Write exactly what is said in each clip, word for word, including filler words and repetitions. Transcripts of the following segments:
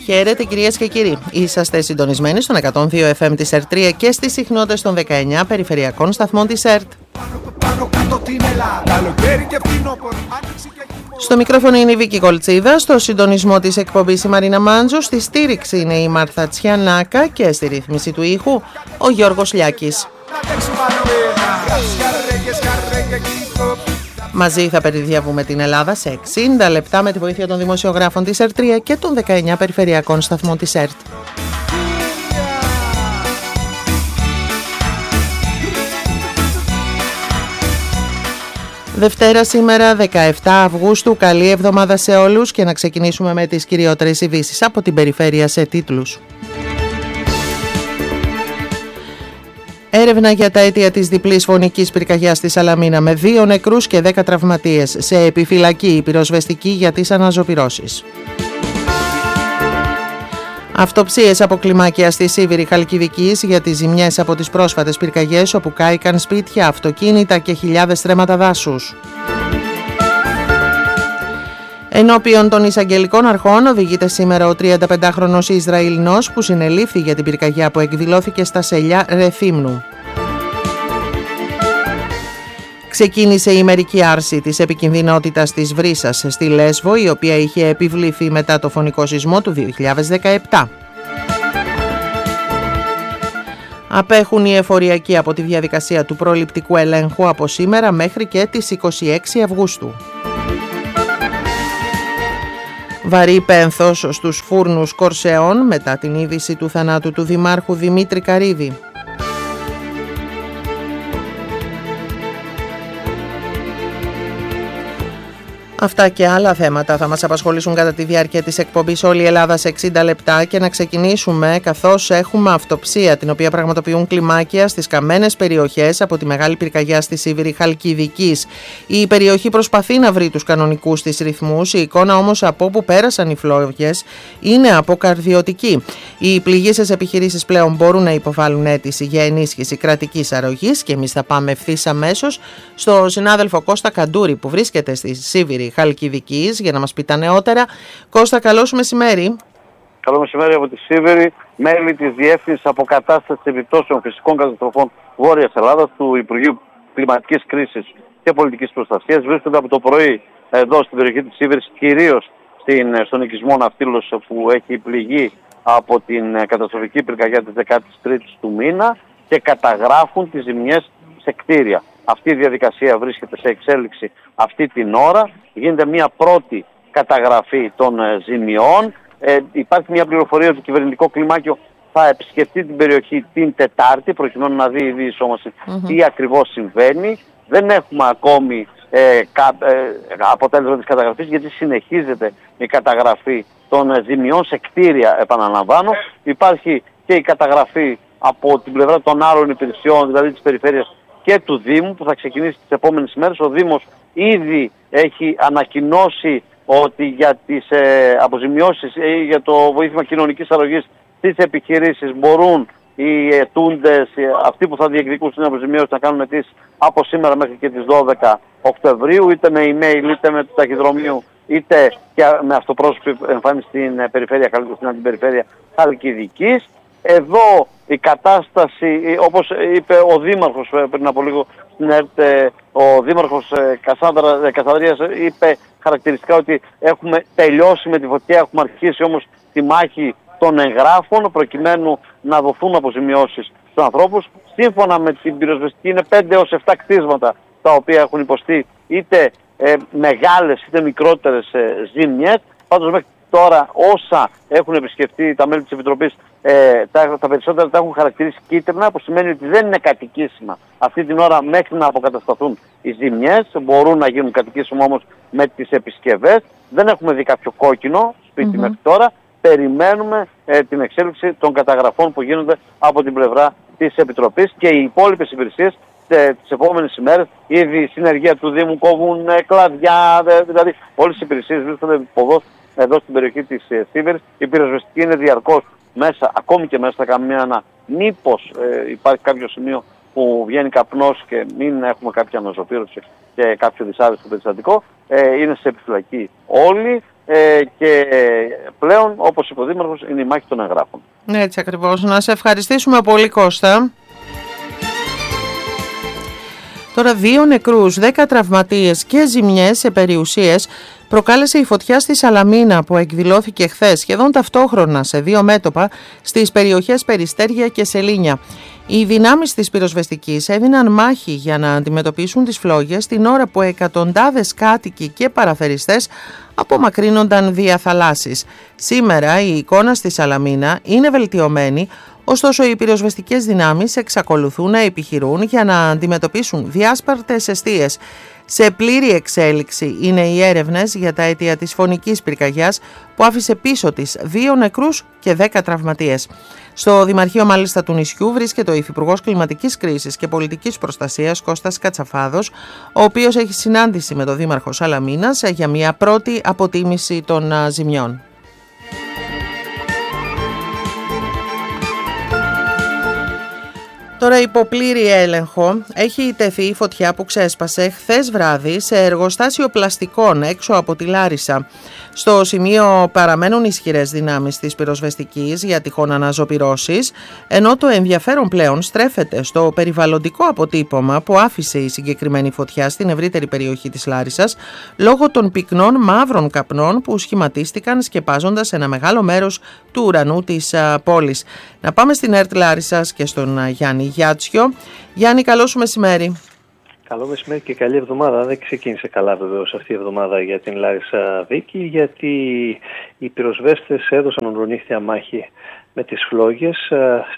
Χαίρετε κυρίες και κύριοι, είσαστε συντονισμένοι στον εκατόν δύο εφ εμ της ΕΡΤ τρία και στις συχνότητες των δεκαεννιά περιφερειακών σταθμών της ΕΡΤ. Στο μικρόφωνο είναι η Βίκη Κολτσίδα, στο συντονισμό της εκπομπής η Μαρίνα Μάντζου, στη στήριξη είναι η Μάρθα Τσιανάκα και στη ρύθμιση του ήχου ο Γιώργος Λιάκης. Μαζί θα περιδιαβούμε την Ελλάδα σε εξήντα λεπτά με τη βοήθεια των δημοσιογράφων της ΕΡΤ τρία και των δεκαεννιά περιφερειακών σταθμών της ΕΡΤ. Δευτέρα σήμερα δεκαεφτά Αυγούστου, καλή εβδομάδα σε όλους και να ξεκινήσουμε με τις κυριότερες ειδήσεις από την περιφέρεια σε τίτλους. Έρευνα για τα αίτια της διπλής φωνικής πυρκαγιάς στη Σαλαμίνα με δύο νεκρούς και δέκα τραυματίες. Σε επιφυλακή η πυροσβεστική για τις αναζωπυρώσεις. Αυτοψίες από κλιμάκια στη Σίβηρη Χαλκιδικής για τις ζημιές από τις πρόσφατες πυρκαγιές όπου κάηκαν σπίτια, αυτοκίνητα και χιλιάδες στρέμματα δάσους. Ενώπιον των εισαγγελικών αρχών οδηγείται σήμερα ο τριανταπεντάχρονος Ισραηλινός που συνελήφθη για την πυρκαγιά που εκδηλώθηκε στα σελιά Ρεθύμνου. Ξεκίνησε η μερική άρση της επικινδυνότητας της βρύσας στη Λέσβο, η οποία είχε επιβληθεί μετά το φωνικό σεισμό του δύο χιλιάδες δεκαεπτά. Απέχουν οι εφοριακοί από τη διαδικασία του προληπτικού ελέγχου από σήμερα μέχρι και τις είκοσι έξι Αυγούστου. Βαρύ πένθος στους φούρνους Κορσεών μετά την είδηση του θανάτου του Δημάρχου Δημήτρη Καρύδη. Αυτά και άλλα θέματα θα μας απασχολήσουν κατά τη διάρκεια της εκπομπής Όλη η Ελλάδα σε εξήντα λεπτά και να ξεκινήσουμε καθώς έχουμε αυτοψία την οποία πραγματοποιούν κλιμάκια στις καμένες περιοχές από τη μεγάλη πυρκαγιά στη Σίβηρη Χαλκιδικής. Η περιοχή προσπαθεί να βρει τους κανονικούς της ρυθμούς, η εικόνα όμως από όπου πέρασαν οι φλόγες είναι αποκαρδιωτική. Οι πληγήσεις επιχειρήσεις πλέον μπορούν να υποβάλουν αίτηση για ενίσχυση κρατικής αρρωγής και εμείς θα πάμε ευθύς αμέσως στο συνάδελφο Κώστα Καντούρη που βρίσκεται στη Σίβηρη Χαλκιδικής για να μας πει τα νεότερα. Κώστα, καλώς μεσημέρι. Καλό μεσημέρι από τη Σίβηρη. Μέλη της Διεύθυνσης Αποκατάστασης Επιπτώσεων Φυσικών Καταστροφών Βόρειας Ελλάδας του Υπουργείου Κλιματικής Κρίσης και Πολιτικής Προστασίας βρίσκονται από το πρωί εδώ στην περιοχή της Σίβηρης, κυρίως στον οικισμό Ναυτίλος που έχει πληγεί από την καταστροφική πυρκαγιά της δεκάτης τρίτης του μήνα και καταγράφουν τις ζημιές σε κτίρια. Αυτή η διαδικασία βρίσκεται σε εξέλιξη αυτή την ώρα. Γίνεται μια πρώτη καταγραφή των ζημιών. Ε, υπάρχει μια πληροφορία ότι το κυβερνητικό κλιμάκιο θα επισκεφτεί την περιοχή την Τετάρτη προκειμένου να δει η διεισόμαση mm-hmm. τι ακριβώς συμβαίνει. Δεν έχουμε ακόμη ε, κα, ε, αποτέλεσμα της καταγραφής γιατί συνεχίζεται η καταγραφή των ζημιών σε κτίρια, επαναλαμβάνω. Υπάρχει και η καταγραφή από την πλευρά των άλλων υπηρεσιών, δηλαδή της περιφέρειας και του Δήμου που θα ξεκινήσει τις επόμενες ημέρες. Ο Δήμος ήδη έχει ανακοινώσει ότι για τις ε, αποζημιώσεις ή για το βοήθημα κοινωνικής αρρωγής στις επιχειρήσεις μπορούν οι αιτούντες, αυτοί που θα διεκδικούν την αποζημιώση να κάνουν αιτήσεις από σήμερα μέχρι και τις δώδεκα Οκτωβρίου, είτε με email είτε με το ταχυδρομείο είτε και με αυτοπρόσωπη εμφάνιση στην περιφέρεια, στην αντιπεριφέρεια Χαλκιδικής. Εδώ η κατάσταση, όπως είπε ο Δήμαρχος πριν από λίγο στην ΕΡΤ, ο Δήμαρχος Κασανδρίας είπε χαρακτηριστικά ότι έχουμε τελειώσει με τη φωτιά, έχουμε αρχίσει όμως τη μάχη των εγγράφων προκειμένου να δοθούν αποζημιώσεις στους ανθρώπους. Σύμφωνα με την πυροσβεστική είναι πέντε έως επτά κτίσματα τα οποία έχουν υποστεί είτε ε, μεγάλες είτε μικρότερες ε, ζήμιες. Πάντως μέχρι τώρα όσα έχουν επισκεφτεί τα μέλη της Επιτροπής, ε, τα, τα περισσότερα τα έχουν χαρακτηρίσει κίτρινα, που σημαίνει ότι δεν είναι κατοικήσιμα αυτή την ώρα μέχρι να αποκατασταθούν οι ζημιές. Μπορούν να γίνουν κατοικήσιμα όμως με τις επισκευές. Δεν έχουμε δει κάποιο κόκκινο σπίτι mm-hmm. μέχρι τώρα. Περιμένουμε ε, την εξέλιξη των καταγραφών που γίνονται από την πλευρά της Επιτροπής και οι υπόλοιπες υπηρεσίες ε, τις επόμενες ημέρες. Ήδη η συνεργεία του Δήμου κόβουν ε, κλαδιά, ε, δηλαδή όλες οι υπηρεσίες βρίσκονται υποδός εδώ στην περιοχή της ε, Σίβηρης. Η πυροσβεστική είναι διαρκώς μέσα, ακόμη και μέσα στα καμένα, μήπως ε, υπάρχει κάποιο σημείο που βγαίνει καπνός και μην έχουμε κάποια αναζωπήρωση και κάποιο δυσάρεστο περιστατικό. Ε, είναι σε επιφυλακή όλοι. ε, και πλέον, όπως είπε ο Δήμαρχος, είναι η μάχη των εγγράφων. Έτσι ακριβώς. Να σε ευχαριστήσουμε πολύ, Κώστα. Τώρα δύο νεκρούς, δέκα τραυματίες και ζημιές σε περιουσίες προκάλεσε η φωτιά στη Σαλαμίνα που εκδηλώθηκε χθες σχεδόν ταυτόχρονα σε δύο μέτωπα στις περιοχές Περιστέρια και Σελήνια. Οι δυνάμεις της πυροσβεστικής έδιναν μάχη για να αντιμετωπίσουν τις φλόγες την ώρα που εκατοντάδες κάτοικοι και παραθεριστές απομακρύνονταν δια θαλάσσης. Σήμερα η εικόνα στη Σαλαμίνα είναι βελτιωμένη, ωστόσο οι πυροσβεστικές δυνάμεις εξακολουθούν να επιχειρούν για να αντιμετωπίσουν διάσπαρτες εστίες. Σε πλήρη εξέλιξη είναι οι έρευνες για τα αίτια της φωνικής πυρκαγιάς που άφησε πίσω της δύο νεκρούς και δέκα τραυματίες. Στο Δημαρχείο μάλιστα του νησιού βρίσκεται ο Υφυπουργός Κλιματικής Κρίσης και Πολιτικής Προστασίας Κώστας Κατσαφάδος, ο οποίος έχει συνάντηση με τον Δήμαρχο Σαλαμίνας για μια πρώτη αποτίμηση των ζημιών. Τώρα υπό πλήρη έλεγχο έχει τεθεί η φωτιά που ξέσπασε χθες βράδυ σε εργοστάσιο πλαστικών έξω από τη Λάρισα. Στο σημείο παραμένουν ισχυρές δυνάμεις της πυροσβεστικής για τυχόν αναζωπυρώσεις, ενώ το ενδιαφέρον πλέον στρέφεται στο περιβαλλοντικό αποτύπωμα που άφησε η συγκεκριμένη φωτιά στην ευρύτερη περιοχή της Λάρισσας λόγω των πυκνών μαύρων καπνών που σχηματίστηκαν σκεπάζοντας ένα μεγάλο μέρος του ουρανού της α, πόλης. Να πάμε στην ΕΡΤ Λάρισσας και στον α, Γιάννη Γιάτσιο. Γιάννη, καλό σου μεσημέρι. Καλό μεσημέρι και καλή εβδομάδα. Δεν ξεκίνησε καλά βεβαίως αυτή η εβδομάδα για την Λάρισα Βίκη, γιατί οι πυροσβέστες έδωσαν ονδρονύχτια μάχη με τις φλόγες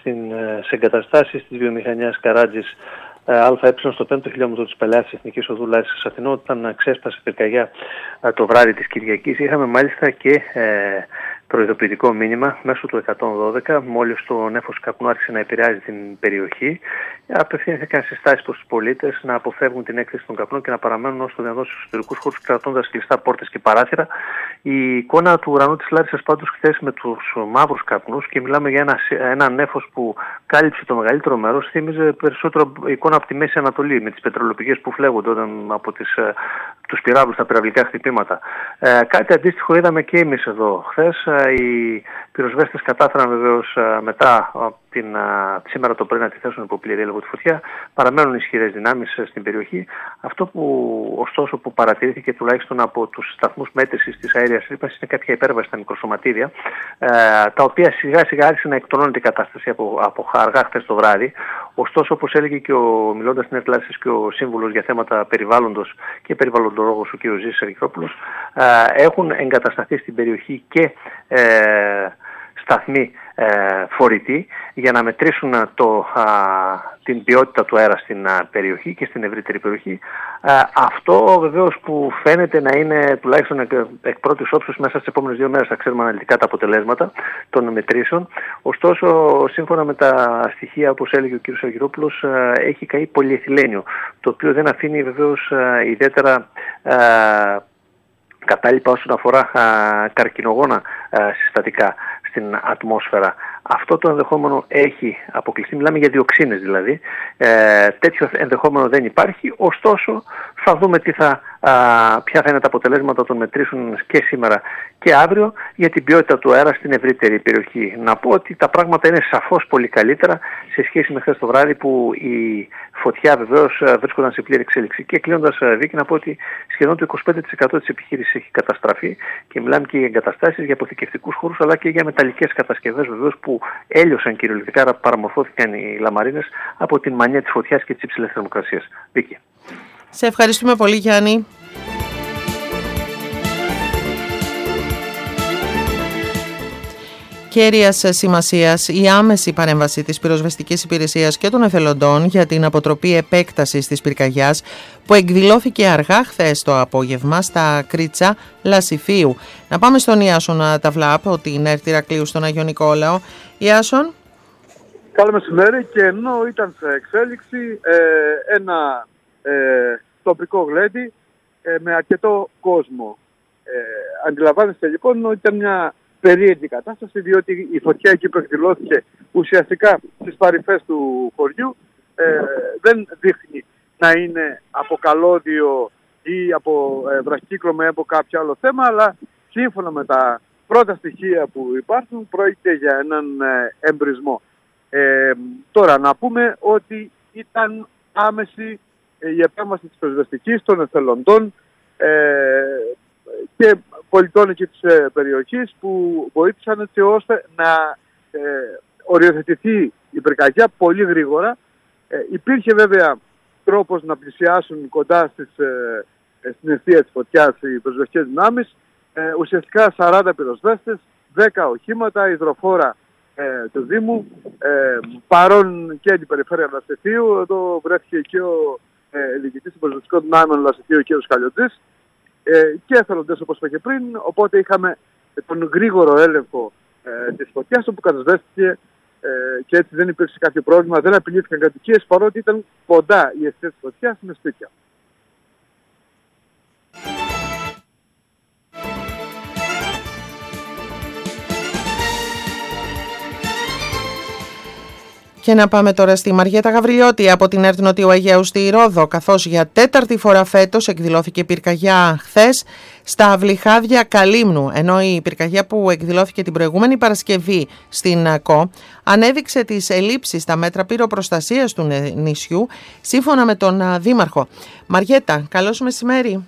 σε εγκαταστάσεις της βιομηχανίας Καράτζης ΑΕ στο πέμπτο χιλιόμετρο της Πελαιάς της Εθνικής Οδού Λάρισας Αθηνών, όταν ξέσπασε πυρκαγιά το βράδυ της Κυριακής. Είχαμε μάλιστα και προειδοποιητικό μήνυμα μέσω του εκατόν δώδεκα, μόλις το νέφος καπνού άρχισε να επηρεάζει την περιοχή. Απευθύνθηκαν συστάσεις προς τους πολίτες να αποφεύγουν την έκθεση των καπνών και να παραμένουν όσο το δυνατόν στους εσωτερικούς χώρους, κρατώντας κλειστά πόρτες και παράθυρα. Η εικόνα του ουρανού της Λάρισσας πάντως χθες με τους μαύρους καπνούς, και μιλάμε για ένα, ένα νέφος που κάλυψε το μεγαλύτερο μέρος, θύμιζε περισσότερο εικόνα από τη Μέση Ανατολή, με τις πετρελοπηγές που φλέγονται όταν από τις, τους πυράβλους, τα πυραυλικά χτυπήματα. Ε, κάτι αντίστοιχο είδαμε και εμείς εδώ χθες. Οι πυροσβέστες κατάφεραν βεβαίως μετά την, σήμερα το πρωί να τη θέσουν υπό πλήρη έλεγχο τη φωτιά. Παραμένουν ισχυρές δυνάμεις στην περιοχή. Αυτό που ωστόσο που παρατηρήθηκε τουλάχιστον από τους σταθμούς μέτρησης της αέριας ρήπανσης είναι κάποια υπέρβαση στα μικροσωματίδια, ε, τα οποία σιγά σιγά άρχισε να εκτονώνεται η κατάσταση από, από αργά χθες το βράδυ. Ωστόσο, όπως έλεγε και ο, μιλώντας στην ΕΡΤ Λάρισσας και ο σύμβουλος για θέματα περιβάλλοντος και περιβαλλοντολόγος ο κ. Ζήσης Αργυρόπουλος, ε, έχουν εγκατασταθεί στην περιοχή και ε, σταθμοί ε, φορητοί για να μετρήσουν το, α, την ποιότητα του αέρα στην α, περιοχή και στην ευρύτερη περιοχή. Α, αυτό βεβαίως που φαίνεται να είναι τουλάχιστον εκ, εκ πρώτης όψης μέσα στις επόμενες δύο μέρες θα ξέρουμε αναλυτικά τα αποτελέσματα των μετρήσεων. Ωστόσο, σύμφωνα με τα στοιχεία, όπως έλεγε ο κ. Αργυρόπουλος, α, έχει καεί πολυεθυλένιο, το οποίο δεν αφήνει βεβαίως α, ιδιαίτερα α, κατάλοιπα όσον αφορά α, καρκινογόνα α, συστατικά στην ατμόσφαιρα. Αυτό το ενδεχόμενο έχει αποκλειστεί, μιλάμε για διοξίνες δηλαδή. Ε, τέτοιο ενδεχόμενο δεν υπάρχει, ωστόσο θα δούμε τι θα, α, ποια θα είναι τα αποτελέσματα των μετρήσεων και σήμερα και αύριο για την ποιότητα του αέρα στην ευρύτερη περιοχή. Να πω ότι τα πράγματα είναι σαφώς πολύ καλύτερα σε σχέση με χθες το βράδυ που η φωτιά βεβαίως βρίσκονταν σε πλήρη εξέλιξη. Και κλείνοντας, Βίκη, να πω ότι σχεδόν το είκοσι πέντε τοις εκατό της επιχείρησης έχει καταστραφεί και μιλάμε και για εγκαταστάσεις, για αποθηκευτικούς χώρους αλλά και για μεταλλικές κατασκευές βεβαίως που έλειωσαν κυριολεκτικά, άρα παραμορφώθηκαν οι λαμαρίνες από την μανία της φωτιάς και της υψηλής θερμοκρασίας. Βίκη. Σε ευχαριστούμε πολύ, Γιάννη. Κέρειας σημασίας η άμεση παρέμβαση της πυροσβεστικής υπηρεσίας και των εθελοντών για την αποτροπή επέκτασης της πυρκαγιάς που εκδηλώθηκε αργά χθες το απόγευμα στα Κρίτσα Λασιφίου. Να πάμε στον Ιάσον Ταβλάπ, την ΕΡΤ Ηρακλείου στον Αγιο Νικόλαο. Ιάσον. Καλό μεσημέρι, και ενώ ήταν σε εξέλιξη ε, ένα ε, τοπικό γλέντι ε, με αρκετό κόσμο. Ε, αντιλαμβάνεστε λοιπόν ότι ήταν μια περίεργη κατάσταση, διότι η φωτιά εκεί που εκδηλώθηκε ουσιαστικά στις παρυφές του χωριού ε, δεν δείχνει να είναι από καλώδιο ή από ε, βραχυκύκλωμα ή από κάποιο άλλο θέμα, αλλά σύμφωνα με τα πρώτα στοιχεία που υπάρχουν, πρόκειται για έναν ε, εμπρισμό. Ε, τώρα, να πούμε ότι ήταν άμεση ε, η επέμβαση της πυροσβεστικής, των εθελοντών ε, και πολιτών εκεί της ε, περιοχής, που βοήθησαν έτσι ώστε να ε, οριοθετηθεί η πυρκαγιά πολύ γρήγορα. Ε, υπήρχε βέβαια τρόπος να πλησιάσουν κοντά στις, ε, στην αιστεία της φωτιάς οι πυροσβεστικές δυνάμεις. Ε, ουσιαστικά σαράντα πυροσβέστες, δέκα οχήματα, υδροφόρα ε, του Δήμου, ε, παρόν και την περιφέρεια Λασιθίου. Εδώ βρέθηκε και ο ε, διοικητής των πυροσβεστικών δυνάμεων Λασιθίου, ο κ. Χαλιωτζής, ε, και εθελοντές όπως είπα και πριν. Οπότε είχαμε τον γρήγορο έλεγχο ε, της φωτιάς, όπου κατασβέστηκε ε, και έτσι δεν υπήρξε κάποιο πρόβλημα, δεν απειλήθηκαν κατοικίες, παρότι ήταν κοντά η αιστεία της φωτιάς με σπίτια. Και να πάμε τώρα στη Μαριέτα Γαβριλιώτη από την ΕΡΤ Νοτιού Αιγαίου στη Ρόδο, καθώς για τέταρτη φορά φέτος εκδηλώθηκε πυρκαγιά χθες στα Βλυχάδια Καλύμνου, ενώ η πυρκαγιά που εκδηλώθηκε την προηγούμενη Παρασκευή στην ΚΟ ανέδειξε τις ελλείψεις στα μέτρα πυροπροστασίας του νησιού, σύμφωνα με τον Δήμαρχο. Μαριέτα, καλώς μεσημέρι.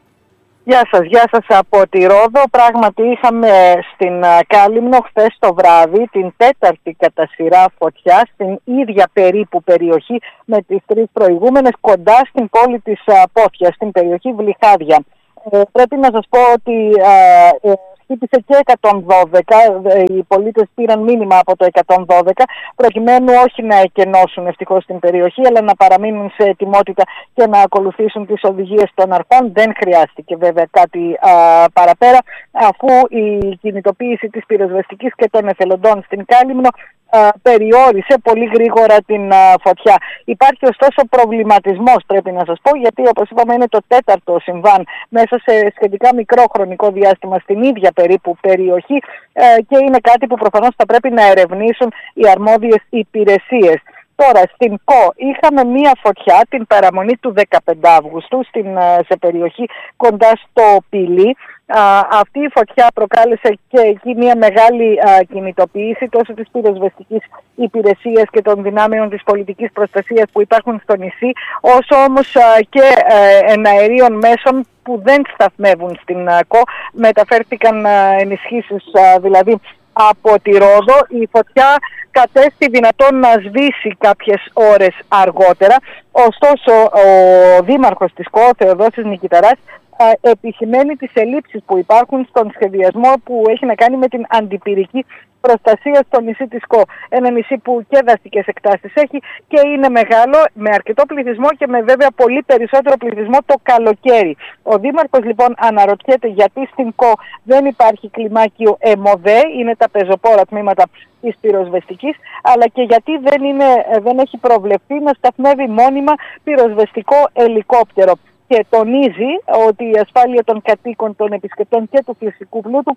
Γεια σας, γεια σας από τη Ρόδο. Πράγματι είχαμε στην Κάλυμνο χθες το βράδυ την τέταρτη κατά σειρά φωτιά στην ίδια περίπου περιοχή με τις τρεις προηγούμενες, κοντά στην πόλη της Πόθιας, στην περιοχή Βλυχάδια. Ε, πρέπει να σας πω ότι ε, ε, χτύπησε και εκατόν δώδεκα, οι πολίτες πήραν μήνυμα από το εκατόν δώδεκα προκειμένου όχι να εκενώσουν ευτυχώς την περιοχή, αλλά να παραμείνουν σε ετοιμότητα και να ακολουθήσουν τις οδηγίες των αρχών. Δεν χρειάστηκε βέβαια κάτι α, παραπέρα, αφού η κινητοποίηση της πυροσβεστικής και των εθελοντών στην Κάλυμνο α, περιόρισε πολύ γρήγορα την α, φωτιά. Υπάρχει ωστόσο προβληματισμός, πρέπει να σας πω, γιατί όπως είπαμε είναι το τέταρτο συμβάν μέσα σε σχετικά μικρό χρονικό διάστημα στην ίδια περίπου περιοχή ε, και είναι κάτι που προφανώς θα πρέπει να ερευνήσουν οι αρμόδιες υπηρεσίες. Τώρα στην ΚΟ είχαμε μία φωτιά την παραμονή του δεκαπέντε Αυγούστου στην, σε περιοχή κοντά στο Πηλί. Α, αυτή η φωτιά προκάλεσε και εκεί μια μεγάλη α, κινητοποίηση τόσο της πυροσβεστικής υπηρεσίας και των δυνάμεων της πολιτικής προστασίας που υπάρχουν στο νησί, όσο όμως α, και α, εναερίων μέσων που δεν σταθμεύουν στην α, ΚΟ. Μεταφέρθηκαν α, ενισχύσεις α, δηλαδή από τη Ρόδο. Η φωτιά κατέστη δυνατόν να σβήσει κάποιες ώρες αργότερα. Ωστόσο ο δήμαρχος της ΚΟ, Θεοδόσης Νικηταράς, επισημαίνει τις ελλείψεις που υπάρχουν στον σχεδιασμό που έχει να κάνει με την αντιπυρική προστασία στο νησί της ΚΟ. Ένα νησί που και δαστικές εκτάσεις έχει και είναι μεγάλο, με αρκετό πληθυσμό και με βέβαια πολύ περισσότερο πληθυσμό το καλοκαίρι. Ο δήμαρχος λοιπόν αναρωτιέται γιατί στην ΚΟ δεν υπάρχει κλιμάκιο ΕΜΟΔΕ, είναι τα πεζοπόρα τμήματα της πυροσβεστικής, αλλά και γιατί δεν, είναι, δεν έχει προβλεφθεί να σταθμεύει μόνιμα πυροσβεστικό ελικόπτερο. Και τονίζει ότι η ασφάλεια των κατοίκων, των επισκεπτών και του φυσικού πλούτου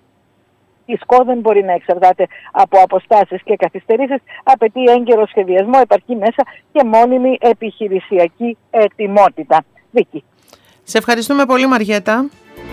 η ΚΟ δεν μπορεί να εξαρτάται από αποστάσεις και καθυστερήσεις, απαιτεί έγκαιρο σχεδιασμό, επαρκή μέσα και μόνιμη επιχειρησιακή ετοιμότητα. Βίκη. Σε ευχαριστούμε πολύ, Μαριέτα.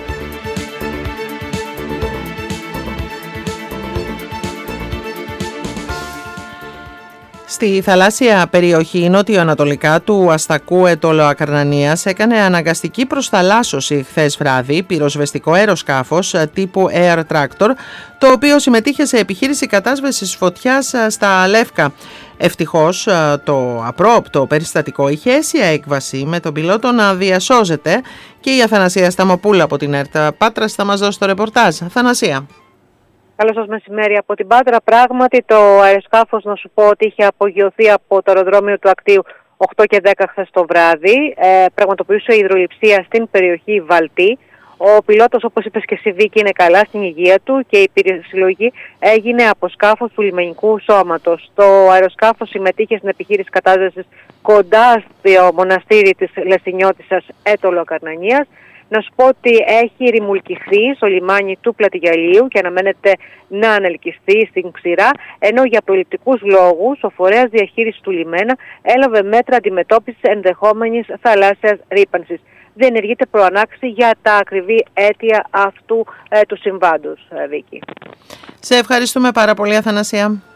Στη θαλάσσια περιοχή νότιο-ανατολικά του αστακού Αιτωλοακαρνανίας έκανε αναγκαστική προσταλάσσωση χθες βράδυ πυροσβεστικό αεροσκάφος τύπου Air Tractor, το οποίο συμμετείχε σε επιχείρηση κατάσβεσης φωτιάς στα Λεύκα. Ευτυχώς το απρόοπτο περιστατικό είχε αίσια έκβαση, με τον πιλότο να διασώζεται, και η Αθανασία Σταμοπούλα από την ΕΡΤ Πάτρας θα μας δώσει το ρεπορτάζ. Αθανασία. Καλό σας μεσημέρι από την Πάτρα. Πράγματι το αεροσκάφος, να σου πω ότι είχε απογειωθεί από το αεροδρόμιο του Ακτίου οκτώ και δέκα χθες το βράδυ. Ε, πραγματοποιούσε υδρολειψία στην περιοχή Βαλτή. Ο πιλότος, όπως είπες και εσύ, Βίκη, είναι καλά στην υγεία του και η συλλογή έγινε από σκάφος του λιμενικού σώματος. Το αεροσκάφος συμμετείχε στην επιχείρηση κατάσβεσης κοντά στο μοναστήρι της Λεσσινιώτισσας Αιτωλοακαρνανίας. Να σου πω ότι έχει ρημουλκηθεί στο λιμάνι του Πλατηγιαλίου και αναμένεται να ανελκυστεί στην ξηρά, ενώ για προληπτικούς λόγους ο φορέας διαχείρισης του λιμένα έλαβε μέτρα αντιμετώπισης ενδεχόμενης θαλάσσιας ρύπανσης. διενεργείται προανάκτηση για τα ακριβή αίτια αυτού ε, του συμβάντος, Βίκη. Σε ευχαριστούμε πάρα πολύ, Αθανασία.